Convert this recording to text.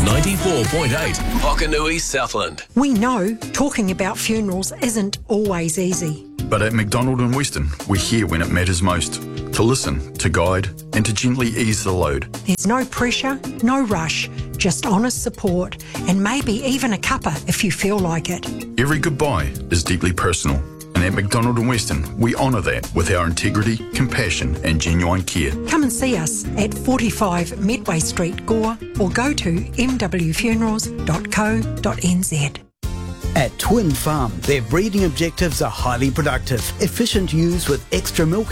94.8 Hokanui, Southland. We know talking about funerals isn't always easy. But at McDonald and Weston, we're here when it matters most. To listen, to guide, and to gently ease the load. There's no pressure, no rush, just honest support, and maybe even a cuppa if you feel like it. Every goodbye is deeply personal. And at McDonald and Weston, we honour that with our integrity, compassion and genuine care. Come and see us at 45 Medway Street, Gore, or go to mwfunerals.co.nz. At Twin Farm, their breeding objectives are highly productive, efficient ewes with extra milk